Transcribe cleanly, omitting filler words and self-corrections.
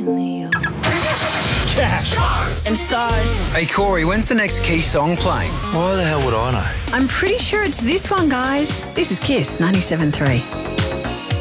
Cash. And stars. Hey, Corey, when's the next Key song playing? Why the hell would I know? I'm pretty sure it's this one, guys. This is Kiss 97.3.